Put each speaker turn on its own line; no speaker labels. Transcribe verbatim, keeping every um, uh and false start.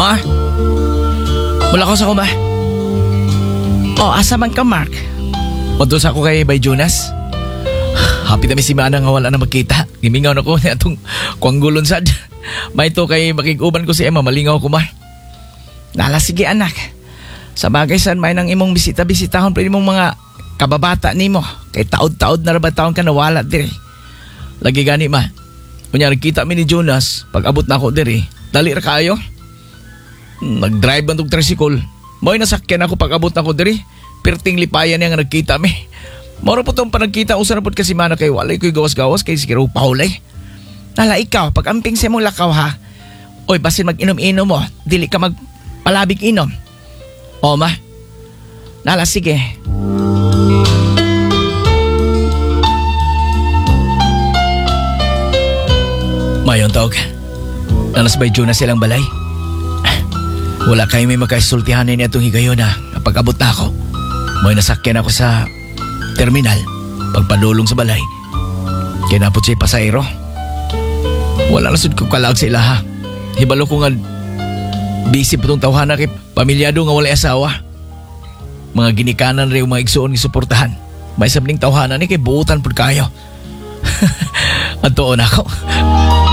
Ma? Wala ko sa kuma. Oh, asa man ka, Mark? Puntos ako kay Bay Jonas. Happy na may si Mana nga wala na magkita. Gimingaw na ko niya itong kuanggulon sad. May to kay makikuban ko si Emma, malingaw ko ma. Nala, sige anak. Sa bagay saan may nang imong bisita-bisitahon pa imong mga kababata nimo. Kay taod-taod na ba taon ka nawala diri. Lagi gani ma. Kunya nagkita mi ni Jonas, pag abot na ako diri, dali ra kayo. Nag-drive man tong tricycle. Mo'y nasakyan ako pag abot na ako diri. Perting lipayan niya nga nagkita mi. Moro po itong panagkita usan na po kasi Mana kay walay ko'y gawas-gawas kay sige raw paulay. Nala ikaw, pag amping sa mong lakaw ha. Oy, basin mag-inom-inom mo, dili ka magpalabig inom. O ma, nala sige. Mayon tawag. Nanas ba na silang balay? Wala kayo may magkaisultihanin niya itong higayon na kapag abot na ako. May nasakyan ako sa terminal pagpadulong sa balay. Kinapot siya pasayro. Wala na sud ko kalag sa ilaha. Hibalo ko nga busy pa itong tawhana kay pamilyado nga walay asawa. Mga ginikanan rin mga igsuon ni suportahan. May sabling tawhana ni kay buutan po kayo. At tuon ako.